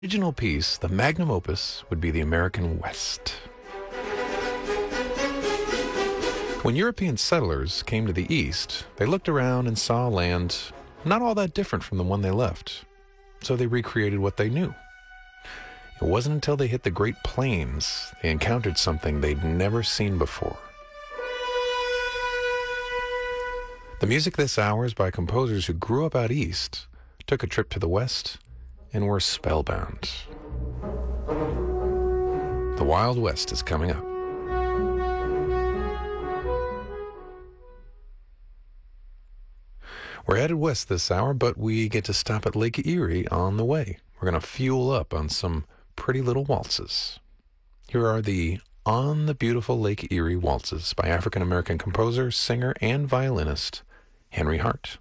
Original piece, the magnum opus, would be the American West. When European settlers came to the East, they looked around and saw land not all that different from the one they left. So they recreated what they knew. It wasn't until they hit the Great Plains they encountered something they'd never seen before. The music this hour is by composers who grew up out east, took a trip to the West, and were spellbound. The Wild West is coming up. We're headed west this hour, but we get to stop at Lake Erie on the way. We're going to fuel up on some pretty little waltzes. Here are the On the Beautiful Lake Erie Waltzes by African-American composer, singer, and violinist Henry Hart.